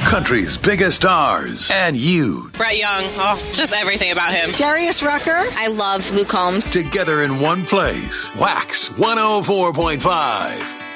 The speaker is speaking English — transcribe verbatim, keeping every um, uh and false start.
Country's biggest stars. And you. Brett Young. Oh, just everything about him. Darius Rucker. I love Luke Combs. Together in one place. Wax one oh four point five.